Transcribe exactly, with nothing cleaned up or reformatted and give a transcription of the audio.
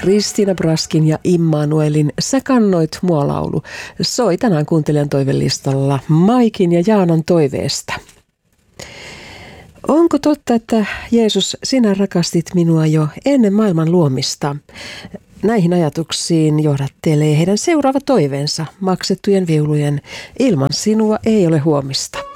Kristiina Braskin ja Immanuelin Sä kannoit mua -laulu soi tänään kuuntelijan toivelistalla Maikin ja Jaanan toiveesta. Onko totta, että Jeesus, sinä rakastit minua jo ennen maailman luomista? Näihin ajatuksiin johdattelee heidän seuraava toiveensa, maksettujen viulujen Ilman sinua ei ole huomista.